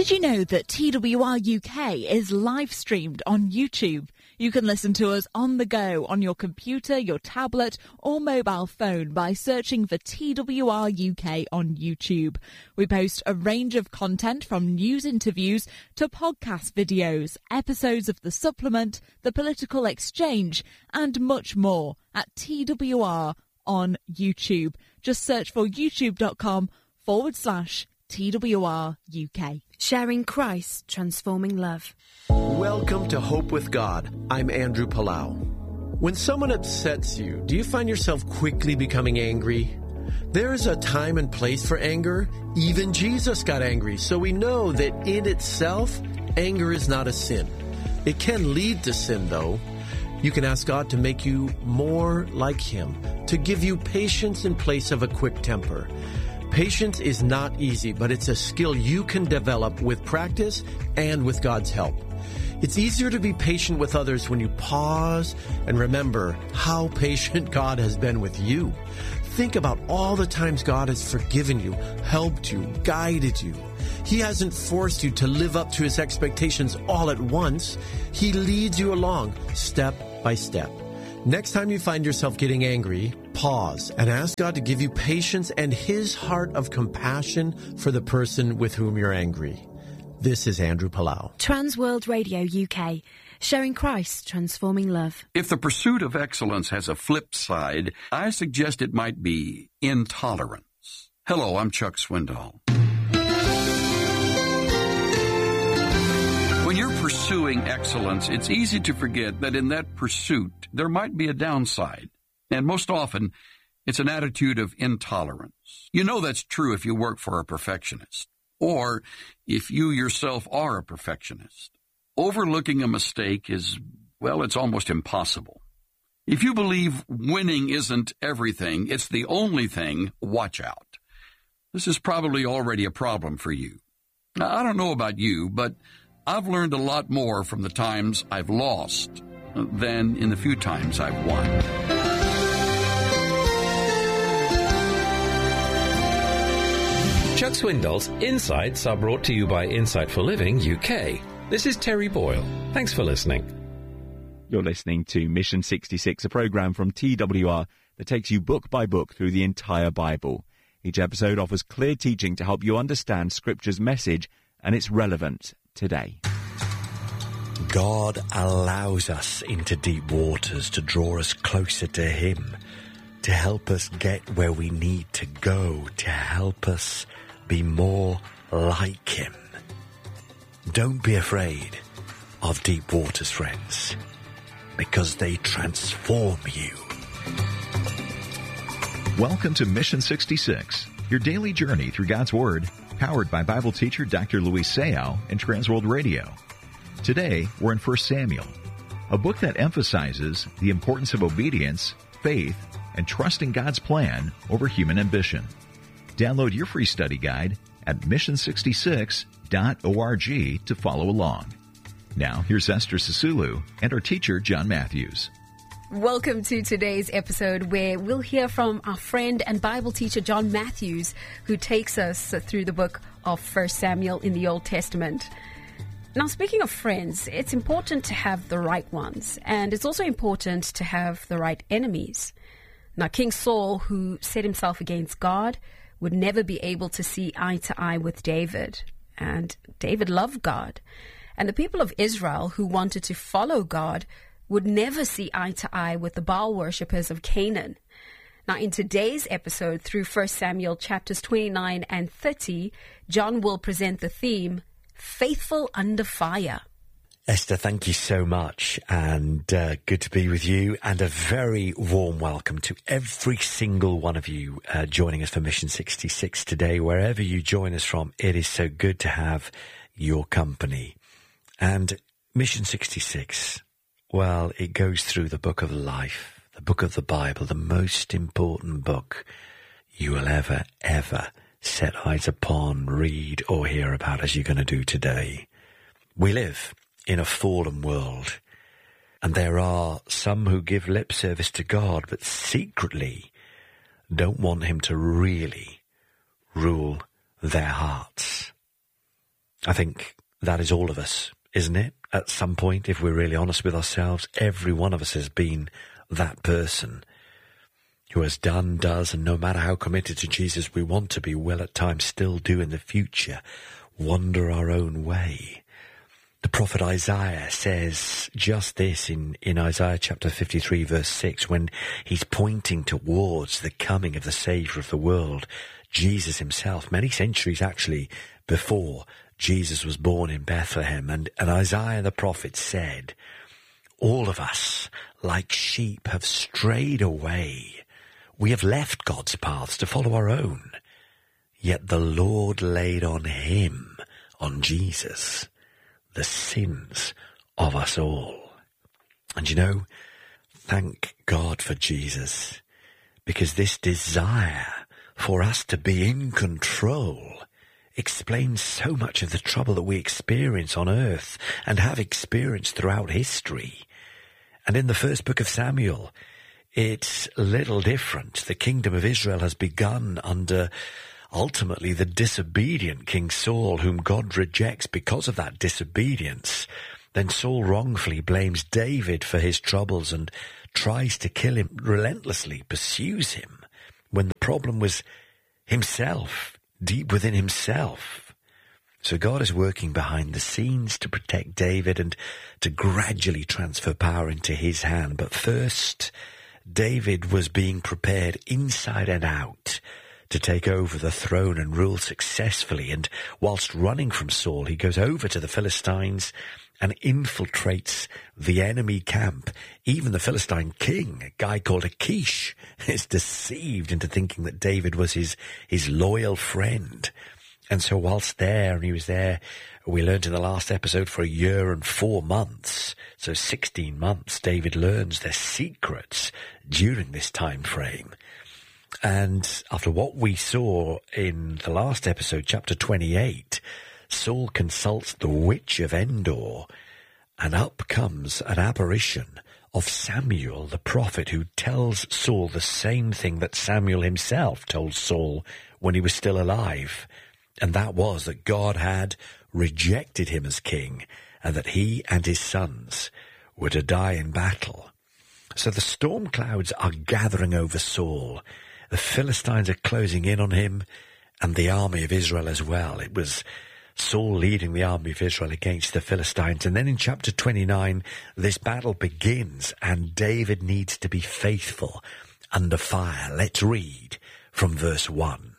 Did you know that TWR UK is live streamed on YouTube? You can listen to us on the go on your computer, your tablet or mobile phone by searching for TWR UK on YouTube. We post a range of content from news interviews to podcast videos, episodes of The Supplement, The Political Exchange and much more at TWR on YouTube. Just search for youtube.com/TWR UK. Sharing Christ, transforming love. Welcome to Hope with God. I'm Andrew Palau. When someone upsets you, do you find yourself quickly becoming angry? There is a time and place for anger. Even Jesus got angry, so we know that in itself, anger is not a sin. It can lead to sin, though. You can ask God to make you more like Him, to give you patience in place of a quick temper. Patience is not easy, but it's a skill you can develop with practice and with God's help. It's easier to be patient with others when you pause and remember how patient God has been with you. Think about all the times God has forgiven you, helped you, guided you. He hasn't forced you to live up to His expectations all at once. He leads you along step by step. Next time you find yourself getting angry, pause and ask God to give you patience and His heart of compassion for the person with whom you're angry. This is Andrew Palau. Transworld Radio UK, sharing Christ, transforming love. If the pursuit of excellence has a flip side, I suggest it might be intolerance. Hello, I'm Chuck Swindoll. When you're pursuing excellence, it's easy to forget that in that pursuit, there might be a downside. And most often, it's an attitude of intolerance. You know that's true if you work for a perfectionist, or if you yourself are a perfectionist. Overlooking a mistake is, well, it's almost impossible. If you believe winning isn't everything, it's the only thing, watch out. This is probably already a problem for you. Now, I don't know about you, but I've learned a lot more from the times I've lost than in the few times I've won. Chuck Swindoll's Insights are brought to you by Insight for Living UK. This is Terry Boyle. Thanks for listening. You're listening to Mission 66, a program from TWR that takes you book by book through the entire Bible. Each episode offers clear teaching to help you understand Scripture's message and its relevance today. God allows us into deep waters to draw us closer to Him, to help us get where we need to go, to help us be more like Him. Don't be afraid of deep waters, friends, because they transform you. Welcome to Mission 66, your daily journey through God's Word, powered by Bible teacher Dr. Luis Sayao and Transworld Radio. Today, we're in 1 Samuel, a book that emphasizes the importance of obedience, faith, and trusting God's plan over human ambition. Download your free study guide at mission66.org to follow along. Now, here's Esther Sisulu and our teacher, John Matthews. Welcome to today's episode where we'll hear from our friend and Bible teacher John Matthews, who takes us through the book of 1 Samuel in the Old Testament. Now, speaking of friends, it's important to have the right ones, and it's also important to have the right enemies. Now, King Saul, who set himself against God, would never be able to see eye to eye with David, and David loved God. And the people of Israel, who wanted to follow God, would never see eye to eye with the Baal worshippers of Canaan. Now, in today's episode, through 1 Samuel chapters 29 and 30, John will present the theme, Faithful Under Fire. Esther, thank you so much, and good to be with you, and a very warm welcome to every single one of you joining us for Mission 66 today. Wherever you join us from, it is so good to have your company. And Mission 66, well, it goes through the book of life, the book of the Bible, the most important book you will ever set eyes upon, read, or hear about, as you're going to do today. We live in a fallen world, and there are some who give lip service to God, but secretly don't want Him to really rule their hearts. I think that is all of us, isn't it? At some point, if we're really honest with ourselves, every one of us has been that person who has done, does, and no matter how committed to Jesus we want to be, will at times still do in the future, wander our own way. The prophet Isaiah says just this in Isaiah chapter 53 verse 6, when he's pointing towards the coming of the Saviour of the world, Jesus himself, many centuries actually before Jesus was born in Bethlehem. And Isaiah the prophet said, all of us, like sheep, have strayed away. We have left God's paths to follow our own. Yet the Lord laid on him, on Jesus, the sins of us all. And you know, thank God for Jesus, because this desire for us to be in control explains so much of the trouble that we experience on earth and have experienced throughout history. And in the first book of Samuel, it's little different. The kingdom of Israel has begun under ultimately the disobedient King Saul, whom God rejects because of that disobedience. Then Saul wrongfully blames David for his troubles and tries to kill him, relentlessly pursues him, when the problem was himself, deep within himself. So God is working behind the scenes to protect David and to gradually transfer power into his hand. But first, David was being prepared inside and out to take over the throne and rule successfully. And whilst running from Saul, he goes over to the Philistines and infiltrates the enemy camp. Even the Philistine king, a guy called Achish, is deceived into thinking that David was his loyal friend. And so whilst there, and he was there, we learned in the last episode, for 1 year and 4 months, so 16 months, David learns their secrets during this time frame. And after what we saw in the last episode, chapter 28, Saul consults the witch of Endor, and up comes an apparition of Samuel the prophet, who tells Saul the same thing that Samuel himself told Saul when he was still alive. And that was that God had rejected him as king, and that he and his sons were to die in battle. So the storm clouds are gathering over Saul. The Philistines are closing in on him, and the army of Israel as well. It was Saul leading the army of Israel against the Philistines. And then in chapter 29, this battle begins, and David needs to be faithful under fire. Let's read from verse 1.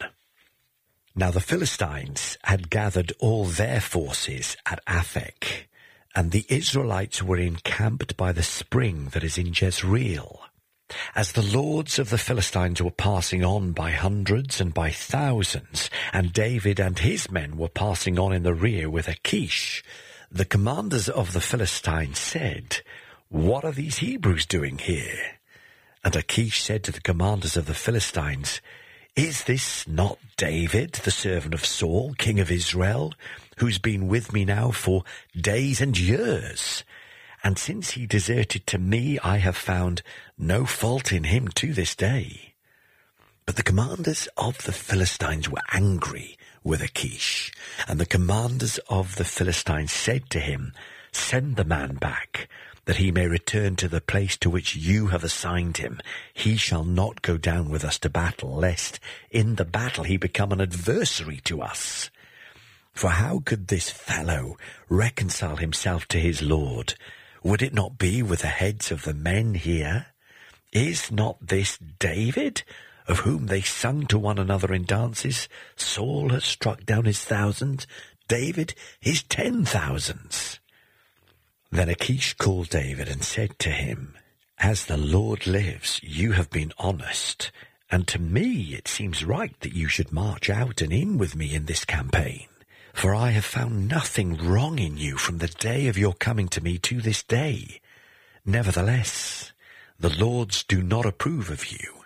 Now the Philistines had gathered all their forces at Aphek, and the Israelites were encamped by the spring that is in Jezreel. As the lords of the Philistines were passing on by hundreds and by thousands, and David and his men were passing on in the rear with Achish, the commanders of the Philistines said, "What are these Hebrews doing here?" And Achish said to the commanders of the Philistines, "Is this not David, the servant of Saul, king of Israel, who's been with me now for days and years? And since he deserted to me, I have found no fault in him to this day." But the commanders of the Philistines were angry with Achish, and the commanders of the Philistines said to him, "Send the man back, that he may return to the place to which you have assigned him. He shall not go down with us to battle, lest in the battle he become an adversary to us. For how could this fellow reconcile himself to his Lord? Would it not be with the heads of the men here? Is not this David, of whom they sung to one another in dances? Saul has struck down his thousands, David his 10,000s. Then Achish called David and said to him, "As the Lord lives, you have been honest, and to me it seems right that you should march out and in with me in this campaign. For I have found nothing wrong in you from the day of your coming to me to this day. Nevertheless, the lords do not approve of you.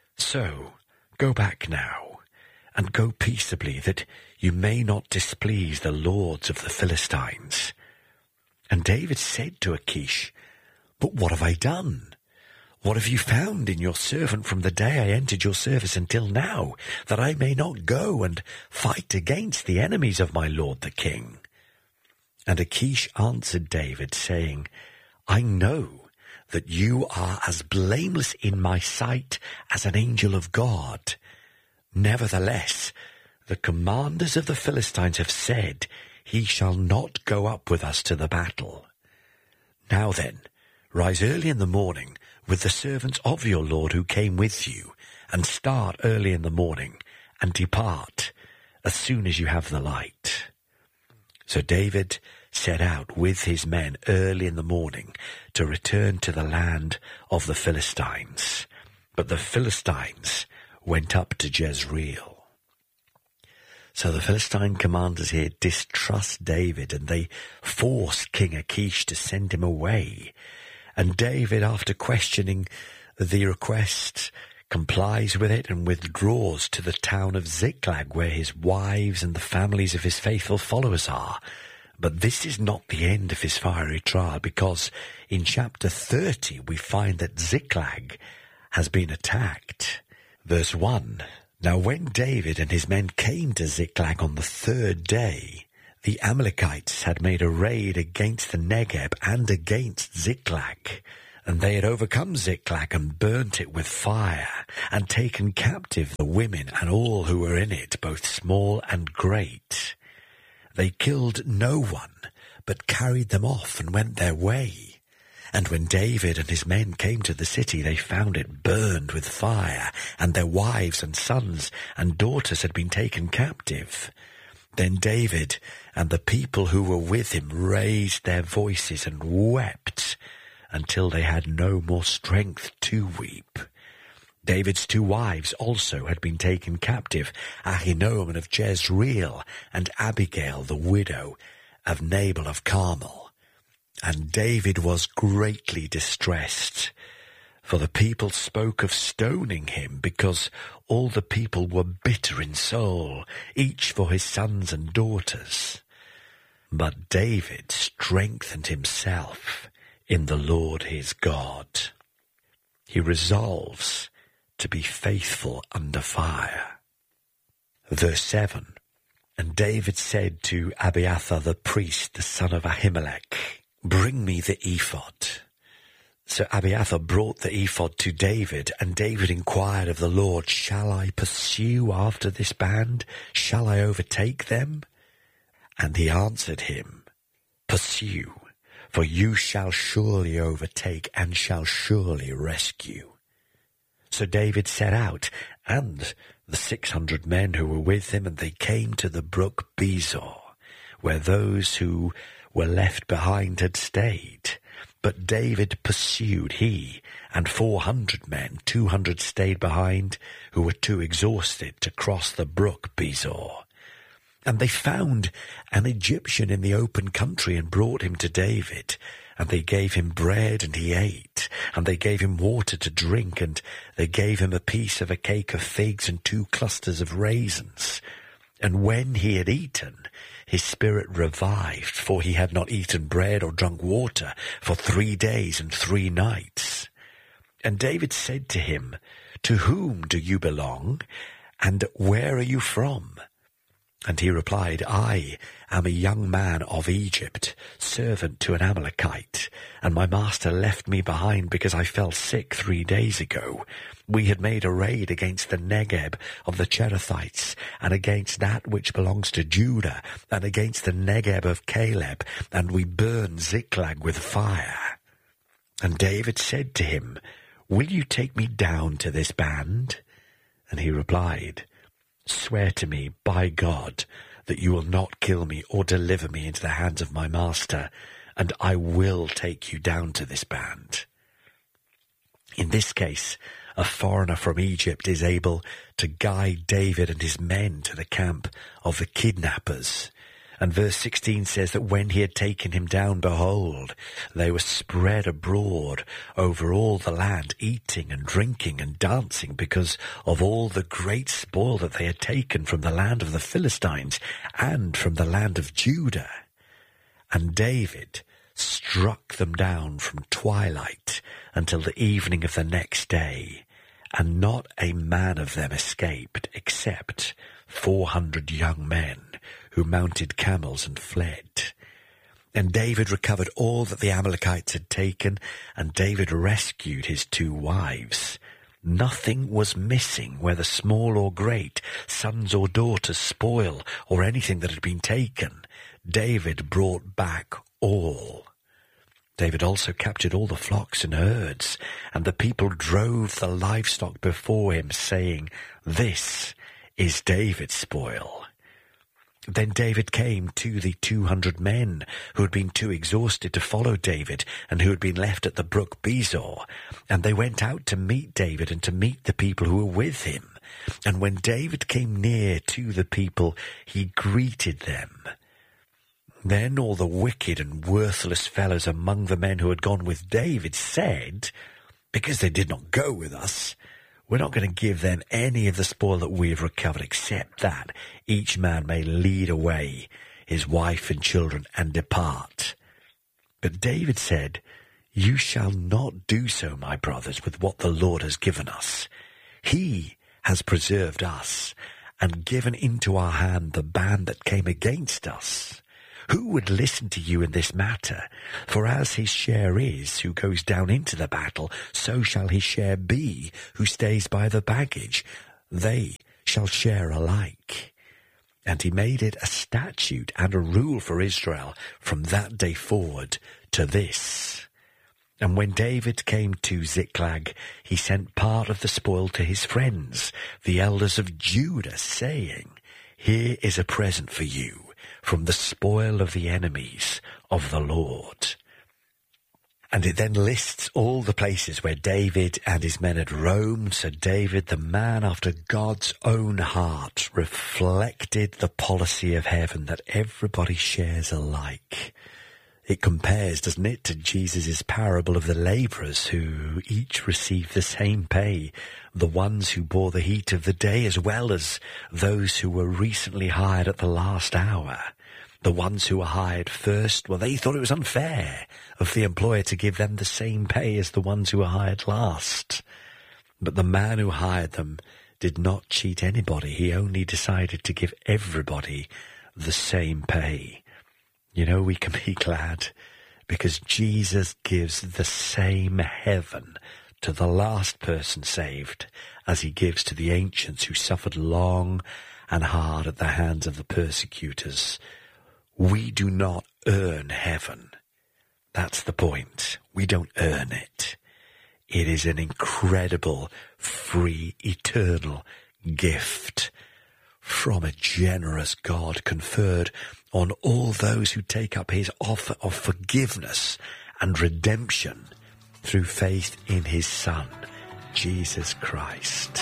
So go back now, and go peaceably, that you may not displease the lords of the Philistines." And David said to Achish, "But what have I done? What have you found in your servant from the day I entered your service until now, that I may not go and fight against the enemies of my lord the king? And Achish answered David, saying, I know that you are as blameless in my sight as an angel of God. Nevertheless, the commanders of the Philistines have said, he shall not go up with us to the battle. Now then, rise early in the morning with the servants of your Lord who came with you, and start early in the morning, and depart as soon as you have the light. So David set out with his men early in the morning to return to the land of the Philistines. But the Philistines went up to Jezreel. So the Philistine commanders here distrust David, and they force King Achish to send him away. And David, after questioning the request, complies with it and withdraws to the town of Ziklag, where his wives and the families of his faithful followers are. But this is not the end of his fiery trial, because in chapter 30 we find that Ziklag has been attacked. Verse 1, Now when David and his men came to Ziklag on the third day, the Amalekites had made a raid against the Negeb and against Ziklag, and they had overcome Ziklag and burnt it with fire, and taken captive the women and all who were in it, both small and great. They killed no one, but carried them off and went their way. And when David and his men came to the city, they found it burned with fire, and their wives and sons and daughters had been taken captive. Then David and the people who were with him raised their voices and wept until they had no more strength to weep. David's 2 wives also had been taken captive, Ahinoam of Jezreel and Abigail, the widow of Nabal of Carmel. And David was greatly distressed, for the people spoke of stoning him, because all the people were bitter in soul, each for his sons and daughters. But David strengthened himself in the Lord his God. He resolves to be faithful under fire. Verse 7, And David said to Abiathar the priest, the son of Ahimelech, Bring me the ephod. So Abiathar brought the ephod to David, and David inquired of the Lord, Shall I pursue after this band? Shall I overtake them? And he answered him, Pursue, for you shall surely overtake and shall surely rescue. So David set out, and the 600 men who were with him, and they came to the brook Besor, where those who were left behind had stayed. But David pursued, he and 400 men. 200 stayed behind, who were too exhausted to cross the brook Besor. And they found an Egyptian in the open country and brought him to David. And they gave him bread, and he ate. And they gave him water to drink, and they gave him a piece of a cake of figs and 2 clusters of raisins. And when he had eaten, his spirit revived, for he had not eaten bread or drunk water for 3 days and 3 nights. And David said to him, To whom do you belong, and where are you from? And he replied, I am a young man of Egypt, servant to an Amalekite, and my master left me behind because I fell sick 3 days ago. We had made a raid against the Negeb of the Cherethites, and against that which belongs to Judah, and against the Negeb of Caleb, and we burned Ziklag with fire. And David said to him, Will you take me down to this band? And he replied, Swear to me, by God, that you will not kill me or deliver me into the hands of my master, and I will take you down to this band. In this case, a foreigner from Egypt is able to guide David and his men to the camp of the kidnappers. And verse 16 says that when he had taken him down, behold, they were spread abroad over all the land, eating and drinking and dancing, because of all the great spoil that they had taken from the land of the Philistines and from the land of Judah. And David struck them down from twilight until the evening of the next day, and not a man of them escaped, except 400 young men who mounted camels and fled. And David recovered all that the Amalekites had taken, and David rescued his 2 wives. Nothing was missing, whether small or great, sons or daughters, spoil, or anything that had been taken. David brought back all. David also captured all the flocks and herds, and the people drove the livestock before him, saying, "This is David's spoil." Then David came to the 200 men who had been too exhausted to follow David and who had been left at the brook Bezor. And they went out to meet David and to meet the people who were with him. And when David came near to the people, he greeted them. Then all the wicked and worthless fellows among the men who had gone with David said, "Because they did not go with us, we're not going to give them any of the spoil that we have recovered, except that each man may lead away his wife and children and depart." But David said, "You shall not do so, my brothers, with what the Lord has given us. He has preserved us and given into our hand the band that came against us. Who would listen to you in this matter? For as his share is, who goes down into the battle, so shall his share be, who stays by the baggage. They shall share alike." And he made it a statute and a rule for Israel from that day forward to this. And when David came to Ziklag, he sent part of the spoil to his friends, the elders of Judah, saying, "Here is a present for you from the spoil of the enemies of the Lord." And it then lists all the places where David and his men had roamed. So David, the man after God's own heart, reflected the policy of heaven that everybody shares alike. It compares, doesn't it, to Jesus' parable of the labourers who each received the same pay, the ones who bore the heat of the day as well as those who were recently hired at the last hour. The ones who were hired first, well, they thought it was unfair of the employer to give them the same pay as the ones who were hired last. But the man who hired them did not cheat anybody. He only decided to give everybody the same pay. You know, we can be glad because Jesus gives the same heaven to the last person saved as he gives to the ancients who suffered long and hard at the hands of the persecutors. We do not earn heaven. That's the point. We don't earn it. It is an incredible, free, eternal gift from a generous God conferred on all those who take up his offer of forgiveness and redemption through faith in his Son, Jesus Christ.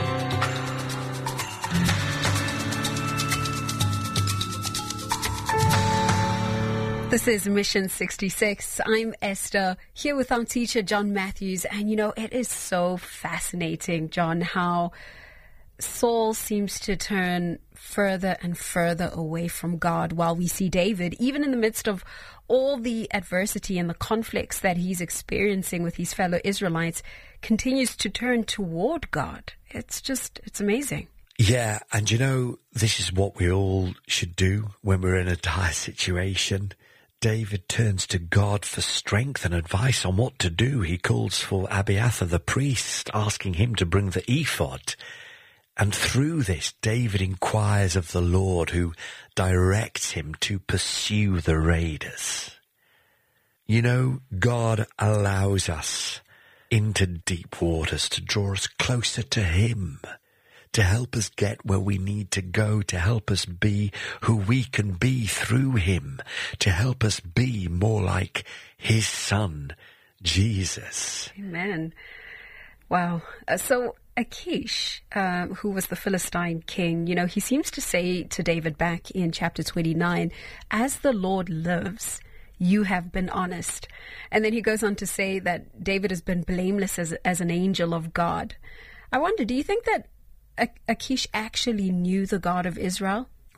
This is Mission 66. I'm Esther, here with our teacher, John Matthews. And, you know, it is so fascinating, John, how Saul seems to turn further and further away from God, while we see David, even in the midst of all the adversity and the conflicts that he's experiencing with his fellow Israelites, continues to turn toward God. It's amazing. Yeah, and you know, this is what we all should do when we're in a dire situation. David turns to God for strength and advice on what to do. He calls for Abiathar the priest, asking him to bring the ephod. And through this, David inquires of the Lord, who directs him to pursue the raiders. You know, God allows us into deep waters to draw us closer to him, to help us get where we need to go, to help us be who we can be through him, to help us be more like his Son, Jesus. Amen. Wow. So Achish, who was the Philistine king, you know, he seems to say to David back in chapter 29, "As the Lord lives, you have been honest." And then he goes on to say that David has been blameless as an angel of God. I wonder, do you think that Achish actually knew the God of Israel?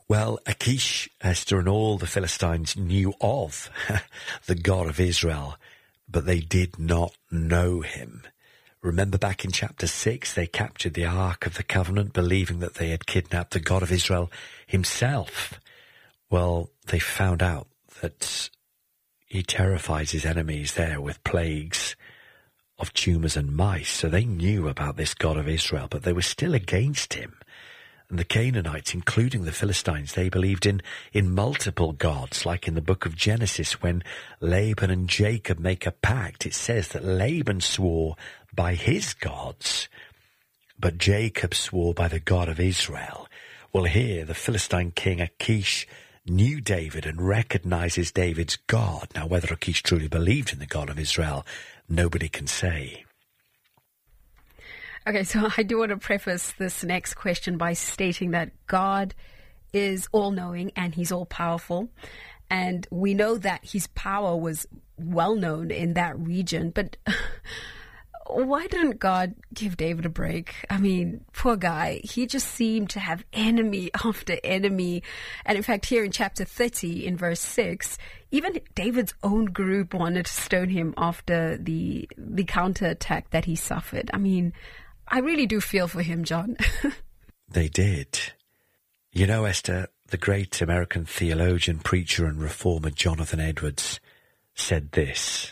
Well, Achish, Esther, and all the Philistines knew of the God of Israel, but they did not know him. Remember back in chapter 6, they captured the Ark of the Covenant, believing that they had kidnapped the God of Israel himself. Well, they found out that he terrifies his enemies there with plagues of tumors and mice. So they knew about this God of Israel, but they were still against him. And the Canaanites, including the Philistines, they believed in multiple gods, like in the book of Genesis, when Laban and Jacob make a pact. It says that Laban swore by his gods, but Jacob swore by the God of Israel. Well, here, the Philistine king Achish knew David and recognizes David's God. Now, whether Achish truly believed in the God of Israel, nobody can say. Okay, so I do want to preface this next question by stating that God is all-knowing and he's all-powerful. And we know that his power was well-known in that region. But why didn't God give David a break? I mean, poor guy. He just seemed to have enemy after enemy. And in fact, here in chapter 30, in verse 6, even David's own group wanted to stone him after the counterattack that he suffered. I mean, I really do feel for him, John. They did. You know, Esther, the great American theologian, preacher and reformer Jonathan Edwards said this: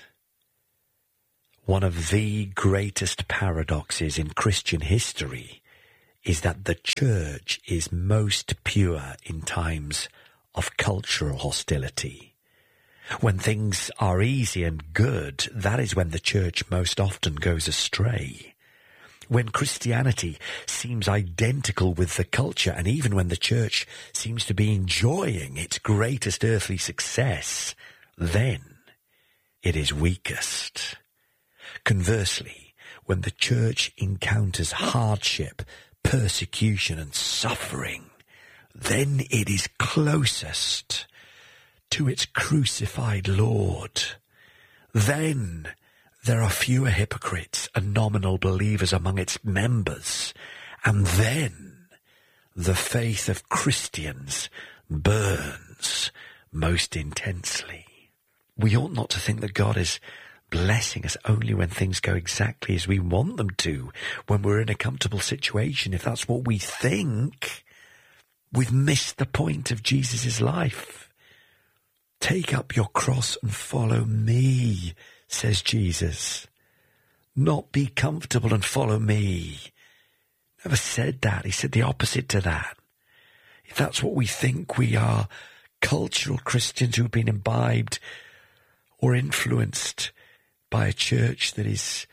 one of the greatest paradoxes in Christian history is that the church is most pure in times of cultural hostility. When things are easy and good, that is when the church most often goes astray. When Christianity seems identical with the culture, and even when the church seems to be enjoying its greatest earthly success, then it is weakest. Conversely, when the church encounters hardship, persecution, and suffering, then it is closest to its crucified Lord. Then there are fewer hypocrites and nominal believers among its members, and then the faith of Christians burns most intensely. We ought not to think that God is blessing us only when things go exactly as we want them to, when we're in a comfortable situation. If that's what we think, we've missed the point of Jesus' life. Take up your cross and follow me, says Jesus. Not be comfortable and follow me. Never said that. He said the opposite to that. If that's what we think, we are cultural Christians who've been imbibed or influenced by a church that is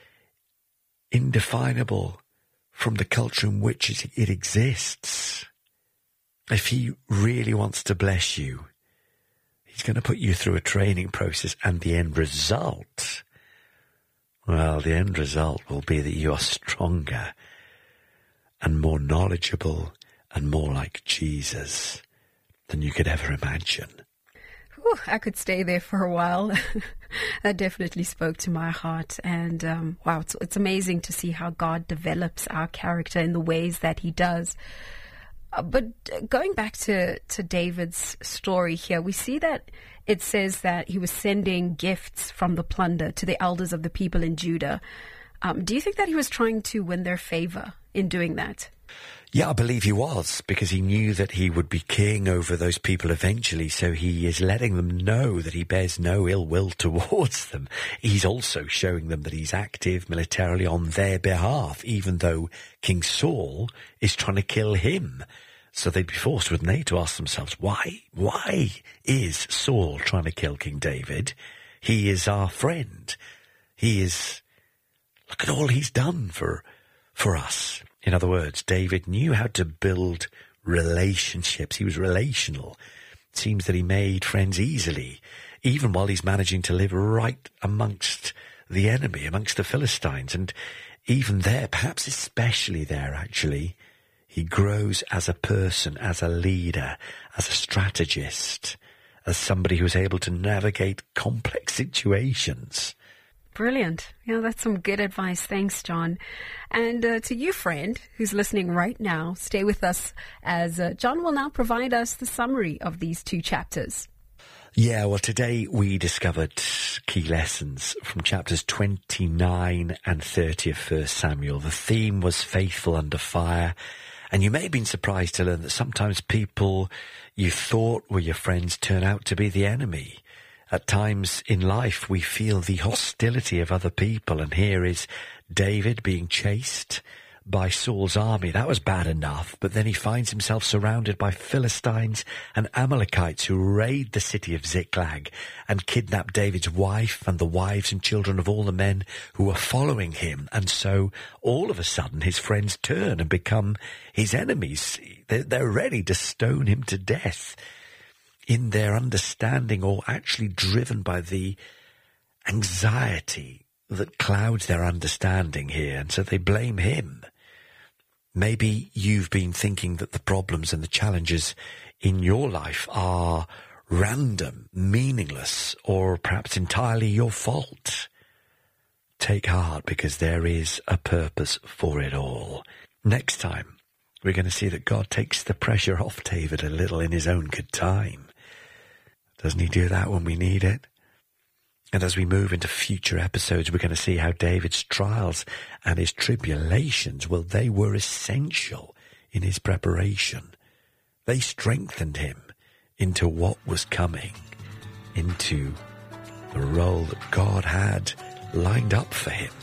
indefinable from the culture in which it exists. If he really wants to bless you, he's going to put you through a training process, and the end result, well, the end result will be that you are stronger and more knowledgeable and more like Jesus than you could ever imagine. Whew, I could stay there for a while. That definitely spoke to my heart. And wow, it's amazing to see how God develops our character in the ways that he does. But going back to David's story here, we see that it says that he was sending gifts from the plunder to the elders of the people in Judah. Do you think that he was trying to win their favor in doing that? Yeah, I believe he was, because he knew that he would be king over those people eventually, so he is letting them know that he bears no ill will towards them. He's also showing them that he's active militarily on their behalf, even though King Saul is trying to kill him. So they'd be forced, wouldn't they, to ask themselves, why? Why is Saul trying to kill King David? He is our friend. Look at all he's done for us. In other words, David knew how to build relationships. He was relational. It seems that he made friends easily, even while he's managing to live right amongst the enemy, amongst the Philistines. And even there, perhaps especially there, actually, he grows as a person, as a leader, as a strategist, as somebody who's able to navigate complex situations. Brilliant. Yeah, that's some good advice. Thanks, John. And to you, friend, who's listening right now, stay with us as John will now provide us the summary of these 2 chapters. Yeah, well, today we discovered key lessons from chapters 29 and 30 of 1 Samuel. The theme was faithful under fire. And you may have been surprised to learn that sometimes people you thought were your friends turn out to be the enemy. At times in life, we feel the hostility of other people. And here is David being chased by Saul's army. That was bad enough. But then he finds himself surrounded by Philistines and Amalekites who raid the city of Ziklag and kidnap David's wife and the wives and children of all the men who were following him. And so all of a sudden his friends turn and become his enemies. They're ready to stone him to death. In their understanding, or actually driven by the anxiety that clouds their understanding here, and so they blame him. Maybe you've been thinking that the problems and the challenges in your life are random, meaningless, or perhaps entirely your fault. Take heart, because there is a purpose for it all. Next time, we're going to see that God takes the pressure off David a little in his own good time. Doesn't he do that when we need it? And as we move into future episodes, we're going to see how David's trials and his tribulations, well, they were essential in his preparation. They strengthened him into what was coming, into the role that God had lined up for him.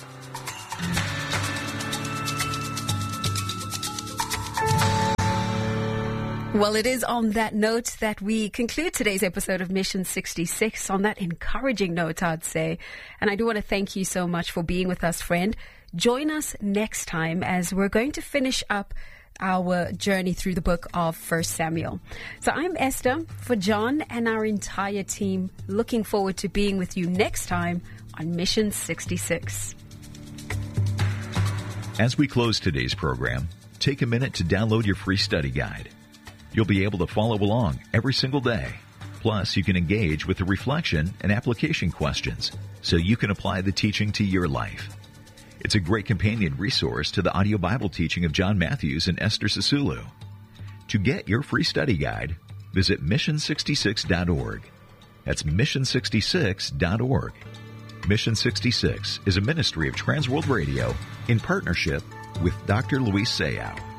Well, it is on that note that we conclude today's episode of Mission 66, on that encouraging note, I'd say. And I do want to thank you so much for being with us, friend. Join us next time as we're going to finish up our journey through the book of 1 Samuel. So I'm Esther, for John and our entire team, looking forward to being with you next time on Mission 66. As we close today's program, take a minute to download your free study guide. You'll be able to follow along every single day. Plus, you can engage with the reflection and application questions so you can apply the teaching to your life. It's a great companion resource to the audio Bible teaching of John Matthews and Esther Sisulu. To get your free study guide, visit mission66.org. That's mission66.org. Mission 66 is a ministry of Transworld Radio in partnership with Dr. Luis Sayao.